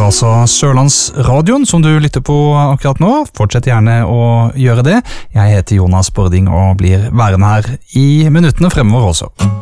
altså Sørlandsradioen som du lytter på akkurat nå. Fortsett gjerne å gjøre det. Jeg heter Jonas Bording og blir værende her i minuttene fremover også.